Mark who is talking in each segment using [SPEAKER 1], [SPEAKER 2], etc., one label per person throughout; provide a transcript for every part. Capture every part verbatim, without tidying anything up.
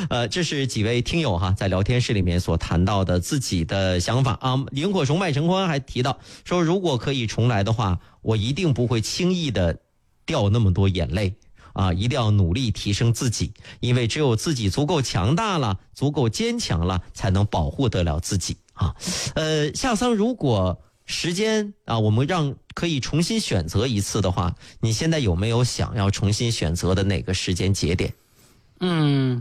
[SPEAKER 1] 呃，这是几位听友哈在聊天室里面所谈到的自己的想法啊。萤火虫麦晨欢还提到说，如果可以重来的话，我一定不会轻易的掉那么多眼泪啊，一定要努力提升自己，因为只有自己足够强大了，足够坚强了，才能保护得了自己啊。呃，夏桑，如果时间啊，我们让可以重新选择一次的话，你现在有没有想要重新选择的哪个时间节点？
[SPEAKER 2] 嗯，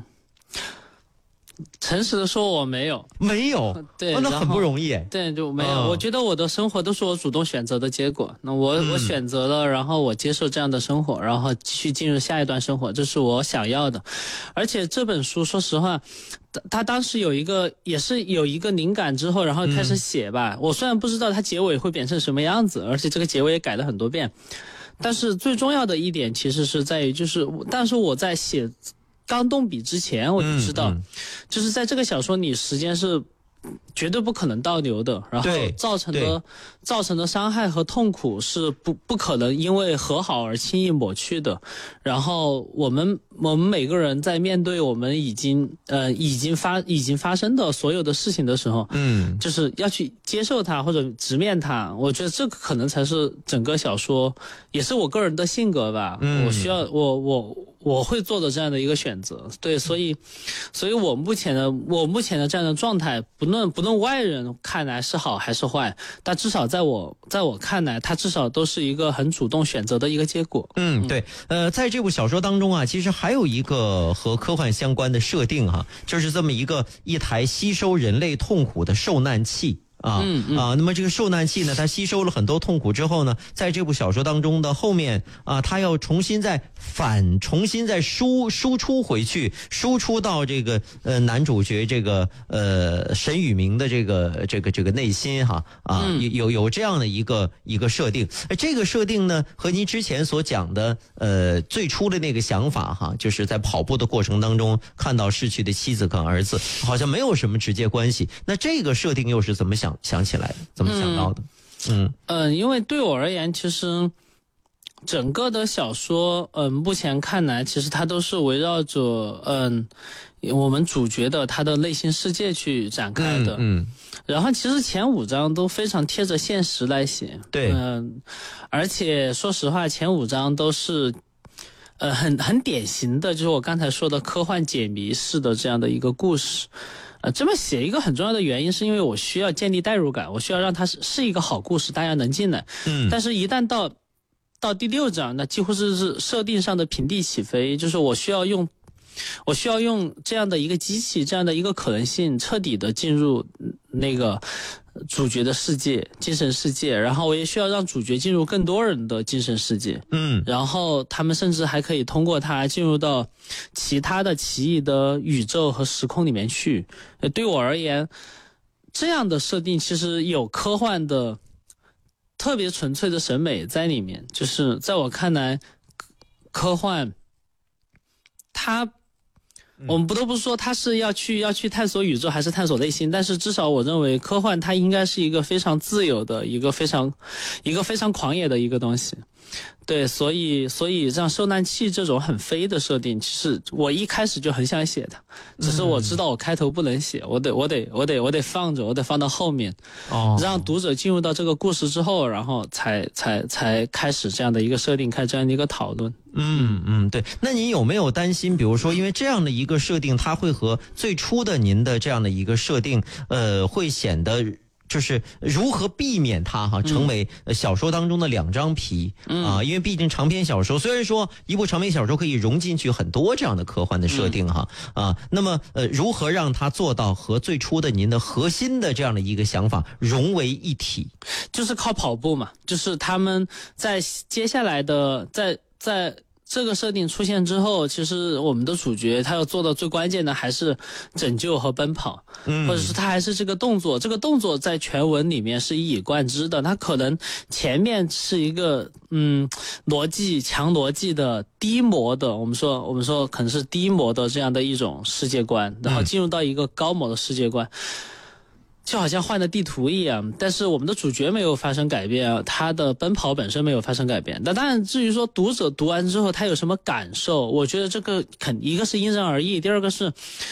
[SPEAKER 2] 诚实的说，我没有，
[SPEAKER 1] 没有，
[SPEAKER 2] 对，
[SPEAKER 1] 哦、那很不容易。
[SPEAKER 2] 对，就没有、
[SPEAKER 1] 哦。
[SPEAKER 2] 我觉得我的生活都是我主动选择的结果。那我、嗯、我选择了，然后我接受这样的生活，然后继续进入下一段生活，这是我想要的。而且这本书，说实话，他当时有一个也是有一个灵感之后，然后开始写吧。嗯、我虽然不知道它结尾会变成什么样子，而且这个结尾也改了很多遍，但是最重要的一点其实是在于，就是但是我在写刚动笔之前我就知道、嗯嗯、就是在这个小说里时间是绝对不可能倒流的，然后造成的造成的伤害和痛苦是不不可能因为和好而轻易抹去的。然后我们我们每个人在面对我们已经呃已经发已经发生的所有的事情的时候，嗯，就是要去接受它或者直面它。我觉得这个可能才是整个小说，也是我个人的性格吧。嗯，我需要我我我会做的这样的一个选择。对，所以所以我目前的我目前的这样的状态，不论不论外人看来是好还是坏，但至少在我在我看来，它至少都是一个很主动选择的一个结果。
[SPEAKER 1] 嗯，对。呃，在这部小说当中啊，其实还有一个和科幻相关的设定哈、啊，就是这么一个一台吸收人类痛苦的受难器。啊、嗯嗯、啊，那么这个受难器呢，它吸收了很多痛苦之后呢，在这部小说当中的后面啊，它要重新再反重新再输输出回去，输出到这个呃男主角这个呃沈宇明的这个这个这个内心哈啊，嗯、有有这样的一个一个设定。这个设定呢，和您之前所讲的呃最初的那个想法哈，就是在跑步的过程当中看到逝去的妻子跟儿子，好像没有什么直接关系。那这个设定又是怎么想？想起来的，怎么想到的？
[SPEAKER 2] 嗯嗯、呃，因为对我而言，其实整个的小说，嗯、呃，目前看来，其实它都是围绕着嗯、呃、我们主角的他的内心世界去展开的。嗯，嗯然后其实前五章都非常贴着现实来写。
[SPEAKER 1] 对，嗯、
[SPEAKER 2] 呃，而且说实话，前五章都是。呃，很很典型的，就是我刚才说的科幻解谜式的这样的一个故事。呃，这么写一个很重要的原因，是因为我需要建立代入感，我需要让它是是一个好故事，大家能进来。嗯，但是一旦到到第六章，那几乎是是设定上的平地起飞，就是我需要用。我需要用这样的一个机器，这样的一个可能性，彻底的进入那个主角的世界，精神世界，然后我也需要让主角进入更多人的精神世界，嗯，然后他们甚至还可以通过它进入到其他的奇异的宇宙和时空里面去。对我而言，这样的设定其实有科幻的特别纯粹的审美在里面，就是在我看来，科幻它我们不得不说它是要去要去探索宇宙还是探索内心，但是至少我认为科幻它应该是一个非常自由的一个非常一个非常狂野的一个东西。对，所以所以像受难器这种很飞的设定，其实我一开始就很想写的，只是我知道我开头不能写，我得我得我得我得放着，我得放到后面，哦，让读者进入到这个故事之后，然后才才才开始这样的一个设定，开这样的一个讨论。
[SPEAKER 1] 嗯嗯，对。那你有没有担心，比如说因为这样的一个设定，它会和最初的您的这样的一个设定，呃，会显得就是如何避免它哈成为小说当中的两张皮、嗯、啊？因为毕竟长篇小说，虽然说一部长篇小说可以融进去很多这样的科幻的设定哈、嗯、啊，那么呃，如何让它做到和最初的您的核心的这样的一个想法融为一体？
[SPEAKER 2] 就是靠跑步嘛，就是他们在接下来的在在。这个设定出现之后，其实我们的主角他要做的最关键的还是拯救和奔跑，嗯，或者是他还是这个动作，这个动作在全文里面是一以贯之的。他可能前面是一个嗯逻辑强逻辑的低模的，我们说我们说可能是低模的这样的一种世界观，然后进入到一个高模的世界观。就好像换了地图一样，但是我们的主角没有发生改变，他的奔跑本身没有发生改变。那当然，至于说读者读完之后他有什么感受，我觉得这个肯一个是因人而异，第二个是